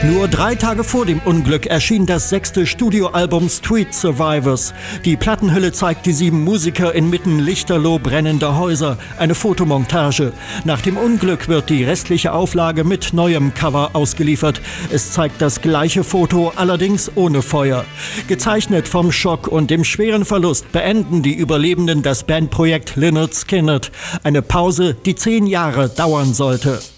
Nur 3 Tage vor dem Unglück erschien das 6. Studioalbum Street Survivors. Die Plattenhülle zeigt die 7 Musiker inmitten lichterloh brennender Häuser. Eine Fotomontage. Nach dem Unglück wird die restliche Auflage mit neuem Cover ausgeliefert. Es zeigt das gleiche Foto, allerdings ohne Feuer. Gezeichnet vom Schock und dem schweren Verlust beenden die Überlebenden das Bandprojekt Lynyrd Skynyrd. Eine Pause, die 10 Jahre dauern sollte.